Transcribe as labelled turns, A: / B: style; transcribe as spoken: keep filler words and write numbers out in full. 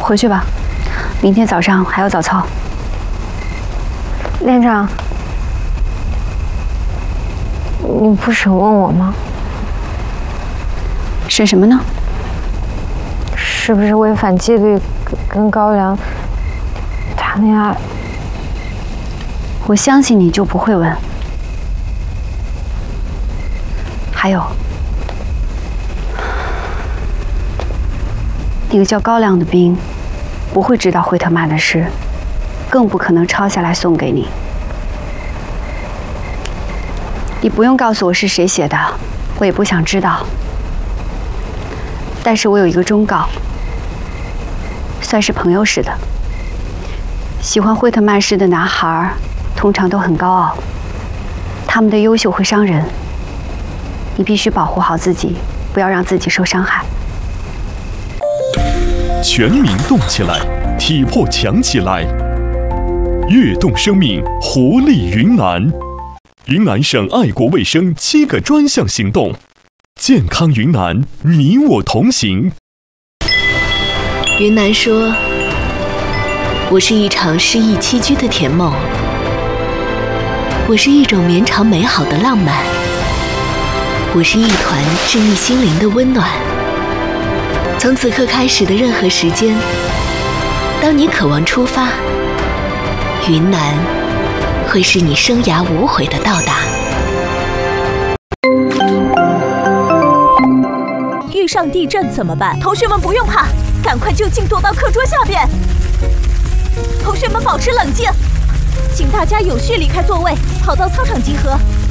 A: 回去吧，明天早上还要早操。
B: 连长，你不审问我吗？
A: 审什么呢？
B: 是不是违反纪律跟高粱谈恋爱？
A: 我相信你就不会问。还有，那个叫高粱的兵不会知道惠特曼的事，更不可能抄下来送给你。你不用告诉我是谁写的，我也不想知道。但是我有一个忠告，算是朋友似的。喜欢惠特曼诗的男孩通常都很高傲，他们的优秀会伤人。你必须保护好自己，不要让自己受伤害。
C: 全民动起来，体魄强起来，跃动生命，活力云南。云南省爱国卫生七个专项行动，健康云南，你我同行。
D: 云南说：“我是一场诗意栖居的甜梦，我是一种绵长美好的浪漫。”我是一团治愈心灵的温暖。从此刻开始的任何时间，当你渴望出发，云南会是你生涯无悔的到达。
E: 遇上地震怎么办？同学们不用怕，赶快就近躲到课桌下边。同学们保持冷静，请大家有序离开座位，跑到操场集合。